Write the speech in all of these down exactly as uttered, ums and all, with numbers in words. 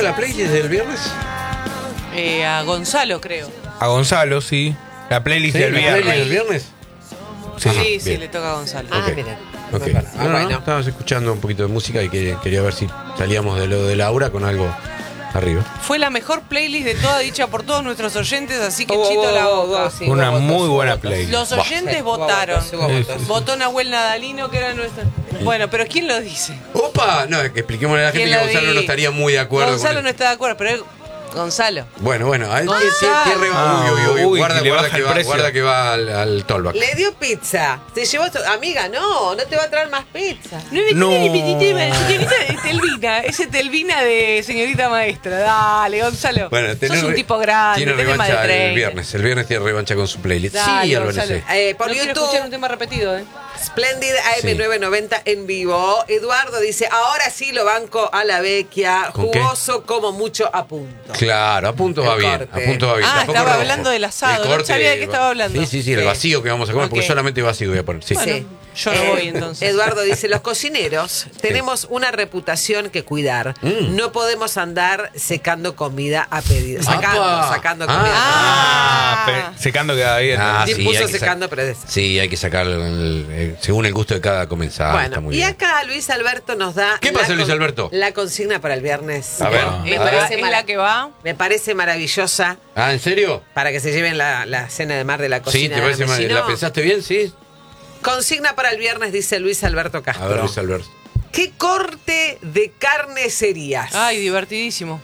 la playlist del viernes? Eh, a Gonzalo, creo. A Gonzalo, sí. La playlist ¿Sí? del ¿La viernes. playlist del viernes? Sí, Ajá, sí, bien. le toca a Gonzalo. Ah, Ok. mira. Ok. Ah, No, no, bueno. estábamos escuchando un poquito de música y que- quería ver si salíamos de lo de Laura con algo arriba. Fue la mejor playlist de toda, dicha por todos nuestros oyentes, así que Oh, chito oh, la oh, boca. oh, sí, Una hubo muy votos, buena hubo votos. playlist. Los oyentes Sí, hubo votaron. votos, hubo votos. Votó Nahuel Nadalino, que era nuestro. Bueno, pero ¿quién lo dice? ¡Opa! No, que expliquémosle a la gente ¿Quién que lo Gonzalo di? no estaría muy de acuerdo Gonzalo con no está de acuerdo, pero es Gonzalo. Bueno, bueno, ahí Gonzalo. tiene- tiene- Ah, uy, uy, uy, uy, guarda, que le guarda baja que el va, precio. guarda que va al, al tollback. Le dio pizza. Se llevó tu amiga, no, no te va a traer más pizza. No, No. señorita Telvina, ese Telvina de señorita maestra. Dale, Gonzalo. Bueno, Sos tenés un re- tipo grande, tiene tenés más de revancha el treinta. viernes. El viernes tiene revancha con su playlist. Dale, sí, al Gonzalo. B N C. Eh, por no quiero YouTube. escuchar un tema repetido, ¿eh? Splendid A M Sí. novecientos noventa en vivo. Eduardo dice, ahora sí lo banco a la vecchia. ¿Con qué? Jugoso como mucho a punto. Claro, a punto va El bien. corte. A punto va bien. Ah, Tampoco estaba rojo. hablando del asado, El no corte sabía de qué va- estaba hablando. Sí, sí, sí, el Sí. vacío que vamos a comer, porque Ok. solamente vacío voy a poner. Sí. Bueno, Sí. yo no Eh, voy entonces. Eduardo dice, los cocineros tenemos una reputación que cuidar. Mm. No podemos andar secando comida a pedido. Sacando, ¡Apa! sacando Ah. comida. Ah, Ah. pe- secando queda bien. Ah, Sí, sí, puso hay que secando, sac- pero es- Sí, hay que sacarlo el- el- según el gusto de cada comensal. está Bueno, muy y bien. acá Luis Alberto nos da... ¿Qué la pasa, Luis con- Alberto? La consigna para el viernes. A ver. Me Ah, parece, es mara- la que va. me parece maravillosa Ah, ¿en serio? para que se lleven la, la cena de mar de la cocina. Sí, ¿te de parece mal? Mesino. ¿La pensaste bien? Sí. Consigna para el viernes, dice Luis Alberto Castro. A ver, Luis Alberto. ¿Qué corte de carne serías? Ay, divertidísimo.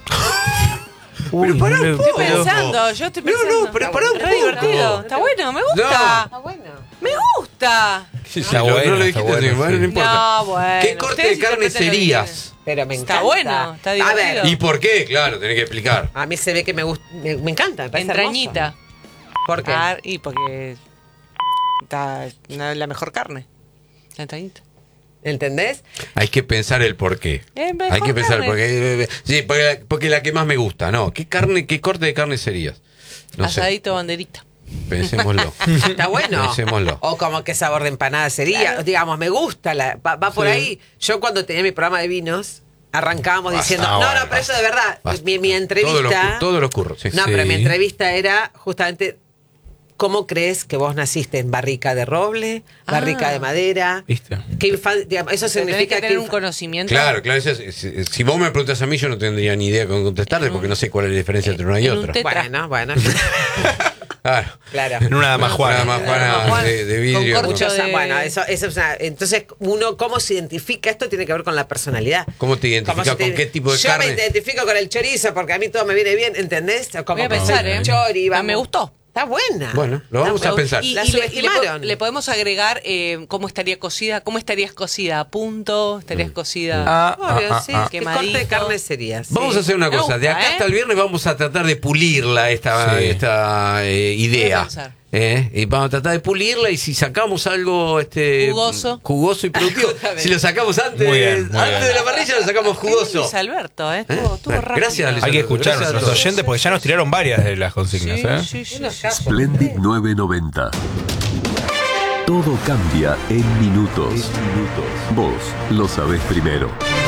Uy, pará no le- un poco. Estoy pensando, yo estoy No, pensando. no, pero pará un Es re poco. divertido. Está bueno, me gusta. Está bueno. Me gusta. Está No, bueno, no lo está dijiste bueno, así, bueno, sí. no importa. No, bueno. ¿Qué corte Ustedes de carne interpreten lo que serías? Pero me Está encanta. bueno, está A divertido. ver, ¿Y por qué? Claro, tenés que explicar. a mí se ve que me gusta, me, me encanta, me parece Entrañita. hermoso. ¿Por qué? Ah, y porque está una- la mejor carne. La entrañita. ¿Entendés? Hay que pensar el por qué. Es mejor Hay que pensar carne. porque sí, porque, porque la que más me gusta, ¿no? ¿Qué carne, qué corte de carne serías? No sé, Asadito banderita. pensémoslo. Está bueno. Pensémoslo. O como qué sabor de empanada sería. Claro. Digamos, me gusta. La, va, va por Sí. ahí. Yo cuando tenía mi programa de vinos, arrancábamos Basta, diciendo, no, bueno, no, pero eso de verdad, Basta. mi, mi Todos los, entrevista... todos los curros, sí. No, Sí. pero mi entrevista era justamente cómo crees que vos naciste en barrica de roble, barrica Ah. de madera. ¿Viste? ¿Qué infan- digamos, eso Tenés significa que tener un infa- conocimiento. Claro, claro. eso es- si, si vos me preguntas a mí, yo no tendría ni idea cómo contestarte porque no sé cuál es la diferencia entre una y en un otra. té- Bueno, bueno. Claro. Claro. En una dama Juana. Una damajuana Una damajuana de, de con vidrio. corcho Muchos- de- Bueno, eso, eso es una. Entonces, uno, ¿cómo se identifica? Esto tiene que ver con la personalidad. ¿Cómo te identificas? se te- ¿Con qué tipo de yo carne? Yo me identifico con el chorizo porque a mí todo me viene bien, ¿entendés? Como Voy a con pensar, el ¿eh? chori, Ah, vamos. me gustó. Está buena. Bueno, lo vamos Está a buena. pensar. Y, La y le, y le po- subestimaron. le podemos agregar eh, cómo estaría cocida. ¿Cómo estarías cocida? ¿A punto? ¿Estarías Mm. cocida? Ah, Obvio, ah, sí. ah, ¿Qué quemadito. corte de carne serías? Vamos a hacer una Me cosa, de gusta, acá ¿eh? hasta el viernes vamos a tratar de pulirla esta, Sí. esta eh, Voy a idea. pensar. ¿Eh? Y vamos a tratar de pulirla y si sacamos algo este Jugoso. jugoso y productivo, Justamente. si lo sacamos antes, Muy bien, muy antes bien. de la parrilla lo sacamos jugoso. Luis Alberto, ¿eh? Estuvo, estuvo Bueno, rápido. gracias, Luis Hay que Alberto, escuchar a gracias a nuestros todos. oyentes porque ya nos tiraron varias de las consignas, Sí, ¿eh? sí, sí, Unos sí. capos. Splendid novecientos noventa. Todo cambia en minutos. Vos lo sabés primero.